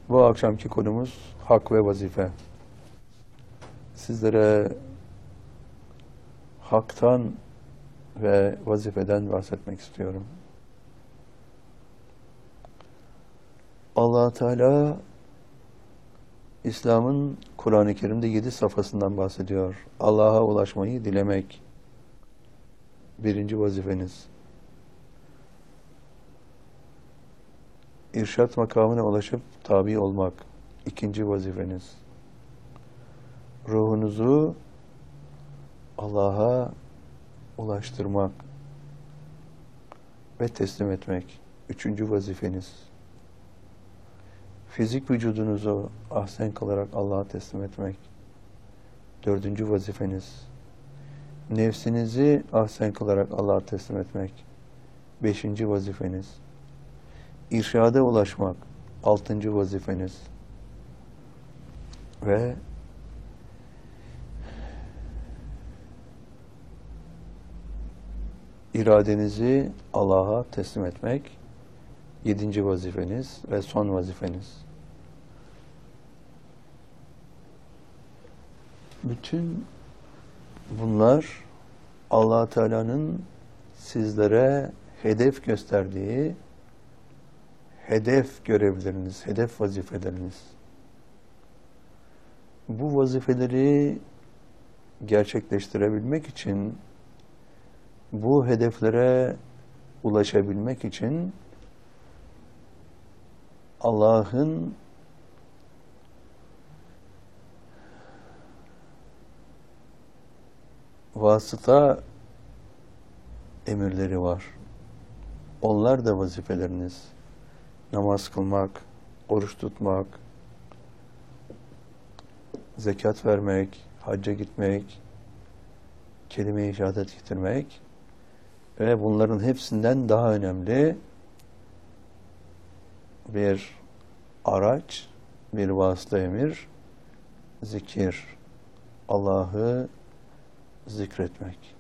Bu akşamki konumuz hak ve vazife. Sizlere haktan ve vazifeden bahsetmek istiyorum. Allah Teala İslam'ın Kur'an-ı Kerim'de 7 safhasından bahsediyor. Allah'a ulaşmayı dilemek birinci vazifeniz. İrşad makamına ulaşıp tabi olmak ikinci vazifeniz. Ruhunuzu Allah'a ulaştırmak ve teslim etmek üçüncü vazifeniz. Fizik vücudunuzu ahsen kılarak Allah'a teslim etmek dördüncü vazifeniz. Nefsinizi ahsen kılarak Allah'a teslim etmek beşinci vazifeniz. İrşada ulaşmak altıncı vazifeniz. Ve iradenizi Allah'a teslim etmek yedinci vazifeniz ve son vazifeniz. Bütün bunlar Allah Teala'nın sizlere hedef gösterdiği hedef görevleriniz, hedef vazifeleriniz. Bu vazifeleri gerçekleştirebilmek için, bu hedeflere ulaşabilmek için Allah'ın vasıta emirleri var. Onlar da vazifeleriniz. Namaz kılmak, oruç tutmak, zekat vermek, hacca gitmek, kelime-i şehadet getirmek ve bunların hepsinden daha önemli bir araç, bir vasıta emir, zikir, Allah'ı zikretmek.